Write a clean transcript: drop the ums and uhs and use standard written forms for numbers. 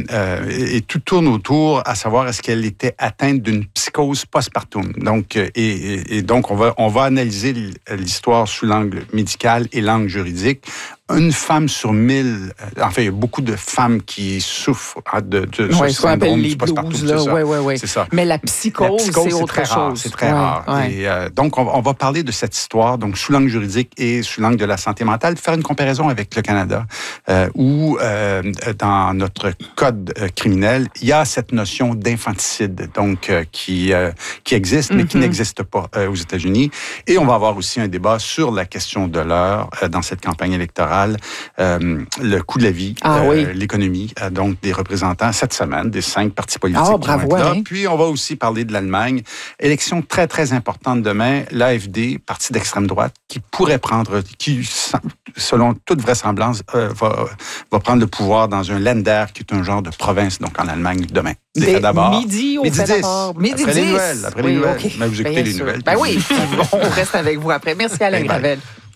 et tout tourne autour à savoir est-ce qu'elle était atteinte d'une psychose postpartum. Donc, donc on va analyser l'histoire sous l'angle médical et l'angle juridique. Une femme sur 1000, enfin, il y a beaucoup de femmes qui souffrent de ce syndrome du postpartum. Oui. C'est ça. Mais la psychose c'est autre chose. C'est très rare. Et donc, on va parler de cette histoire, donc sous l'angle juridique et sous l'angle de la santé mentale, faire une comparaison avec le Canada, où dans notre code criminel, il y a cette notion d'infanticide, donc qui existe, mais qui n'existe pas aux États-Unis. Et on va avoir aussi un débat sur la question de l'heure dans cette campagne électorale. Le coût de la vie, l'économie, donc des représentants cette semaine, des 5 partis politiques qui vont être là. Puis on va aussi parler de l'Allemagne. Élection très, très importante demain. L'AfD, parti d'extrême droite, qui pourrait prendre, qui, selon toute vraisemblance, va prendre le pouvoir dans un Länder, qui est un genre de province, donc en Allemagne, demain. D'abord. Midi 10. Après les nouvelles. Okay. Mais vous écoutez les nouvelles. Ben oui, on reste avec vous après. Merci Alain Gravel.